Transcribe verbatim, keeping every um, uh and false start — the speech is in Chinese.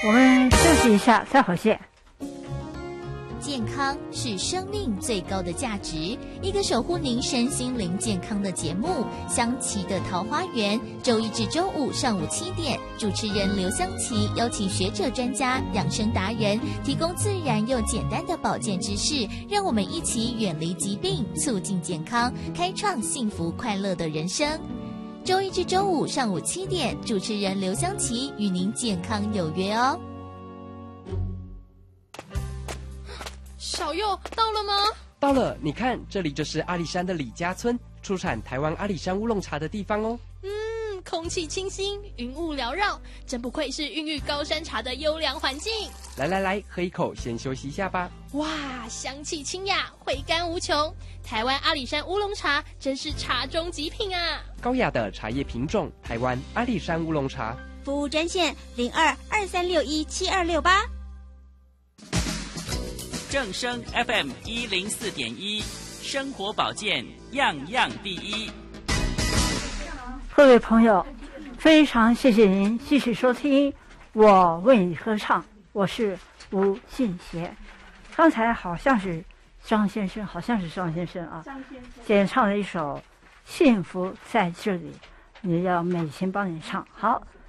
我们休息一下，再回见。 健康是生命最高的价值，一个守护您身心灵健康的节目《香琪的桃花源》，周一至周五上午七点，主持人刘香琪邀请学者专家、养生达人，提供自然又简单的保健知识，让我们一起远离疾病，促进健康，开创幸福快乐的人生。周一至周五上午七点，主持人刘香琪与您健康有约哦。 小佑到了吗？ 到了，你看，这里就是阿里山的李家村，出产台湾阿里山乌龙茶的地方哦。 嗯，空气清新，云雾缭绕，真不愧是孕育高山茶的优良环境。 来来来，喝一口，先休息一下吧。 哇，香气清雅，回甘无穷。台湾阿里山乌龙茶真是茶中极品啊！ 高雅的茶叶品种，台湾阿里山乌龙茶。 服务专线零二二三六一七二六八。 正声 F M 一零四点一，生活保健样样第一。 各位朋友，非常谢谢您继续收听我为你歌唱，我是吴信贤。刚才好像是张先生，好像是张先生啊，演唱了一首《幸福在这里》，你要美琴帮你唱。好。